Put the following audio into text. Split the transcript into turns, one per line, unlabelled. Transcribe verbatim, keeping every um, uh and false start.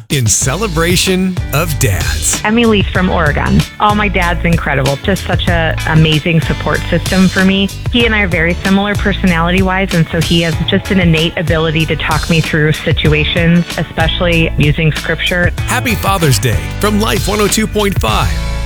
in celebration of dads.
Emily's from Oregon. Oh, my dad's incredible. Just such a amazing support system for me. He and I are very similar personality-wise, and so he has just an innate ability to talk me through situations, especially using scripture.
Happy Father's Day from Life one oh two point five.